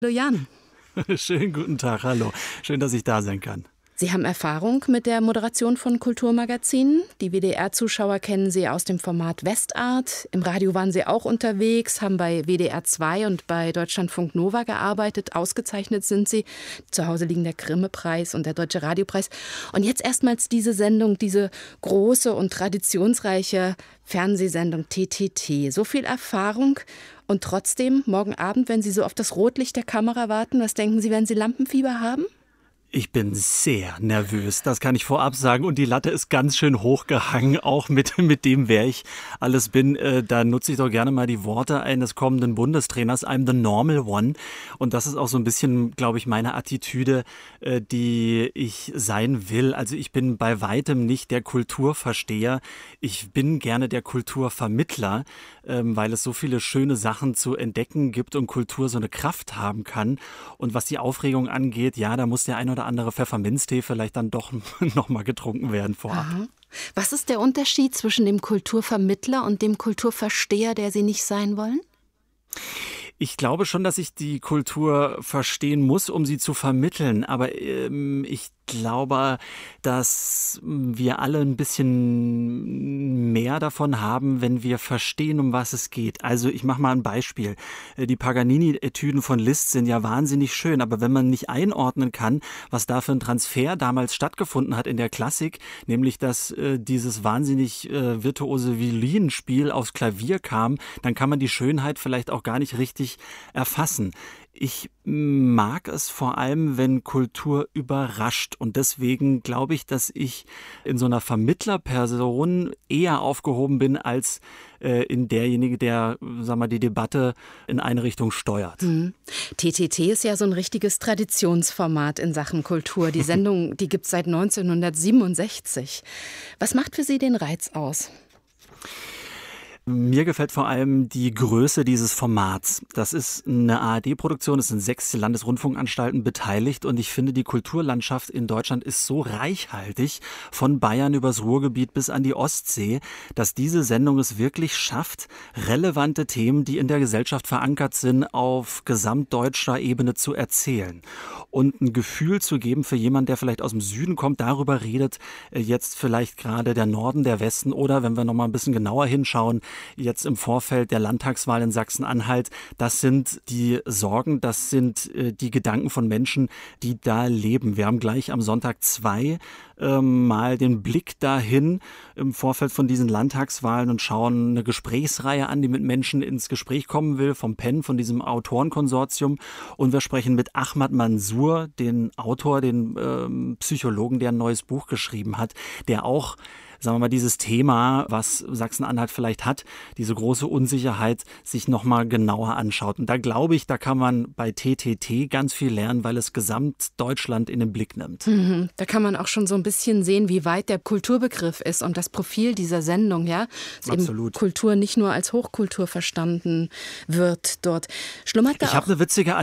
Hallo Jan. Schönen guten Tag, hallo. Schön, dass ich da sein kann. Sie haben Erfahrung mit der Moderation von Kulturmagazinen. Die WDR-Zuschauer kennen Sie aus dem Format Westart. Im Radio waren Sie auch unterwegs, haben bei WDR 2 und bei Deutschlandfunk Nova gearbeitet. Ausgezeichnet sind Sie. Zu Hause liegen der Grimme-Preis und der Deutsche Radiopreis. Und jetzt erstmals diese Sendung, diese große und traditionsreiche Fernsehsendung TTT. So viel Erfahrung und trotzdem morgen Abend, wenn Sie so auf das Rotlicht der Kamera warten, was denken Sie, werden Sie Lampenfieber haben? Ich bin sehr nervös, das kann ich vorab sagen. Und die Latte ist ganz schön hochgehangen, auch mit dem, wer ich alles bin. Da nutze ich doch gerne mal die Worte eines kommenden Bundestrainers, I'm the normal one. Und das ist auch so ein bisschen, glaube ich, meine Attitüde, die ich sein will. Also ich bin bei weitem nicht der Kulturversteher. Ich bin gerne der Kulturvermittler, weil es so viele schöne Sachen zu entdecken gibt und Kultur so eine Kraft haben kann. Und was die Aufregung angeht, ja, da muss der ein oder andere Pfefferminztee vielleicht dann doch noch mal getrunken werden vorab. Aha. Was ist der Unterschied zwischen dem Kulturvermittler und dem Kulturversteher, der Sie nicht sein wollen? Ich glaube schon, dass ich die Kultur verstehen muss, um sie zu vermitteln. Aber ich glaube, dass wir alle ein bisschen mehr davon haben, wenn wir verstehen, um was es geht. Also ich mache mal ein Beispiel. Die Paganini-Etüden von Liszt sind ja wahnsinnig schön, aber wenn man nicht einordnen kann, was da für ein Transfer damals stattgefunden hat in der Klassik, nämlich dass dieses wahnsinnig virtuose Violinspiel aufs Klavier kam, dann kann man die Schönheit vielleicht auch gar nicht richtig erfassen. Ich mag es vor allem, wenn Kultur überrascht. Und deswegen glaube ich, dass ich in so einer Vermittlerperson eher aufgehoben bin, als in derjenige, der, sag mal, die Debatte in eine Richtung steuert. TTT ist ja so ein richtiges Traditionsformat in Sachen Kultur. Die Sendung, die gibt es seit 1967. Was macht für Sie den Reiz aus? Mir gefällt vor allem die Größe dieses Formats. Das ist eine ARD-Produktion, es sind 6 Landesrundfunkanstalten beteiligt und ich finde, die Kulturlandschaft in Deutschland ist so reichhaltig, von Bayern übers Ruhrgebiet bis an die Ostsee, dass diese Sendung es wirklich schafft, relevante Themen, die in der Gesellschaft verankert sind, auf gesamtdeutscher Ebene zu erzählen und ein Gefühl zu geben für jemanden, der vielleicht aus dem Süden kommt, darüber redet jetzt vielleicht gerade der Norden, der Westen oder, wenn wir noch mal ein bisschen genauer hinschauen, jetzt im Vorfeld der Landtagswahl in Sachsen-Anhalt. Das sind die Sorgen, das sind die Gedanken von Menschen, die da leben. Wir haben gleich am Sonntag 2 mal den Blick dahin im Vorfeld von diesen Landtagswahlen und schauen eine Gesprächsreihe an, die mit Menschen ins Gespräch kommen will, vom PEN, von diesem Autorenkonsortium. Und wir sprechen mit Ahmad Mansour, den Autor, den Psychologen, der ein neues Buch geschrieben hat, der auch, sagen wir mal, dieses Thema, was Sachsen-Anhalt vielleicht hat, diese große Unsicherheit, sich nochmal genauer anschaut. Und da glaube ich, da kann man bei TTT ganz viel lernen, weil es Gesamtdeutschland in den Blick nimmt. Da kann man auch schon so ein bisschen sehen, wie weit der Kulturbegriff ist und das Profil dieser Sendung, ja. Dass Absolut. eben Kultur nicht nur als Hochkultur verstanden wird dort. Schlummert da Ich habe eine witzige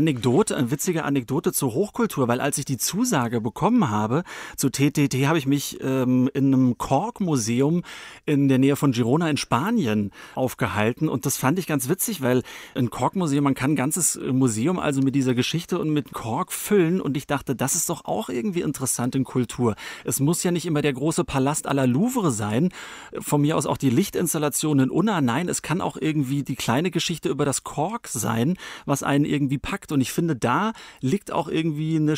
Anekdote zur Hochkultur, weil als ich die Zusage bekommen habe zu TTT, habe ich mich in einem Kork-Museum in der Nähe von Girona in Spanien aufgehalten und das fand ich ganz witzig, weil ein Kork-Museum, man kann ein ganzes Museum also mit dieser Geschichte und mit Kork füllen und ich dachte, das ist doch auch irgendwie interessant in Kultur. Es muss ja nicht immer der große Palast à la Louvre sein, von mir aus auch die Lichtinstallation in Unna, nein, es kann auch irgendwie die kleine Geschichte über das Kork sein, was einen irgendwie packt und ich finde, da liegt auch irgendwie eine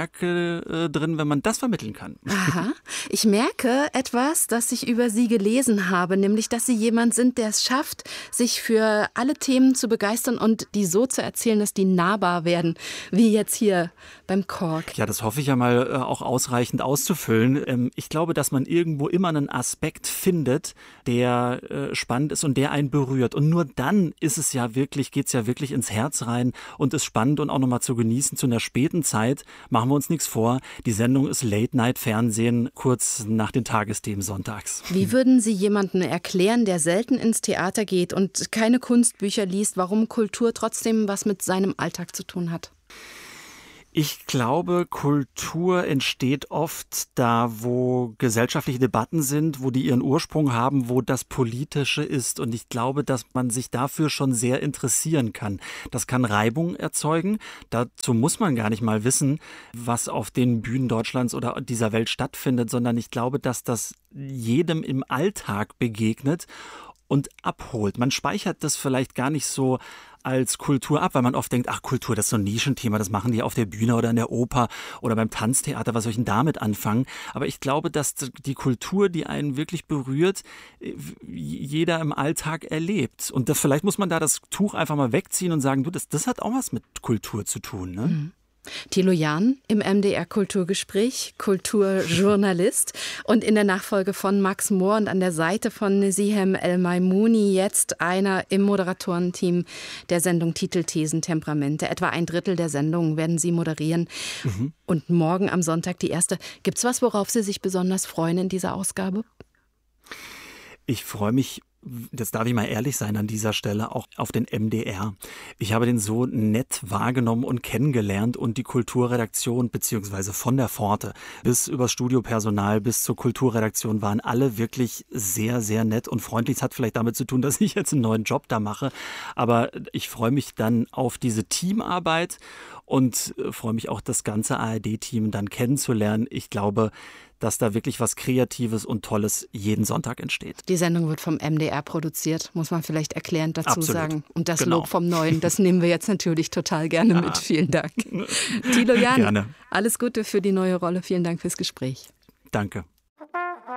Stärke drin, wenn man das vermitteln kann. Aha. Ich merke etwas, das ich über Sie gelesen habe, nämlich, dass Sie jemand sind, der es schafft, sich für alle Themen zu begeistern und die so zu erzählen, dass die nahbar werden, wie jetzt hier beim Kork. Ja, das hoffe ich ja mal auch ausreichend auszufüllen. Ich glaube, dass man irgendwo immer einen Aspekt findet, der spannend ist und der einen berührt. Und nur dann geht's ja wirklich ins Herz rein und ist spannend und auch nochmal zu genießen zu einer späten Zeit. Machen wir uns nichts vor. Die Sendung ist Late-Night-Fernsehen, kurz nach den Tagesthemen sonntags. Wie würden Sie jemandem erklären, der selten ins Theater geht und keine Kunstbücher liest, warum Kultur trotzdem was mit seinem Alltag zu tun hat? Ich glaube, Kultur entsteht oft da, wo gesellschaftliche Debatten sind, wo die ihren Ursprung haben, wo das Politische ist. Und ich glaube, dass man sich dafür schon sehr interessieren kann. Das kann Reibung erzeugen. Dazu muss man gar nicht mal wissen, was auf den Bühnen Deutschlands oder dieser Welt stattfindet, sondern ich glaube, dass das jedem im Alltag begegnet und abholt. Man speichert das vielleicht gar nicht so als Kultur ab, weil man oft denkt, ach, Kultur, das ist so ein Nischenthema, das machen die auf der Bühne oder in der Oper oder beim Tanztheater, was soll ich denn damit anfangen? Aber ich glaube, dass die Kultur, die einen wirklich berührt, jeder im Alltag erlebt. Und vielleicht muss man da das Tuch einfach mal wegziehen und sagen, du, das hat auch was mit Kultur zu tun, ne? Mhm. Thilo Jahn im MDR Kulturgespräch, Kulturjournalist und in der Nachfolge von Max Mohr und an der Seite von Sihem El-Maimouni jetzt einer im Moderatorenteam der Sendung Titelthesen Temperamente. Etwa 1/3 der Sendung werden Sie moderieren. Und morgen am Sonntag die erste. Gibt's was, worauf Sie sich besonders freuen in dieser Ausgabe? Ich freue mich, das darf ich mal ehrlich sein an dieser Stelle, auch auf den MDR. Ich habe den so nett wahrgenommen und kennengelernt und die Kulturredaktion beziehungsweise von der Pforte bis übers Studiopersonal bis zur Kulturredaktion waren alle wirklich sehr, sehr nett und freundlich. Es hat vielleicht damit zu tun, dass ich jetzt einen neuen Job da mache, aber ich freue mich dann auf diese Teamarbeit und freue mich auch, das ganze ARD-Team dann kennenzulernen. Ich glaube, dass da wirklich was Kreatives und Tolles jeden Sonntag entsteht. Die Sendung wird vom MDR produziert, muss man vielleicht erklärend dazu Absolut. Sagen. Und das Genau. Lob vom Neuen, das nehmen wir jetzt natürlich total gerne mit. Vielen Dank. Thilo Jahn, Gerne. alles Gute für die neue Rolle. Vielen Dank fürs Gespräch. Danke.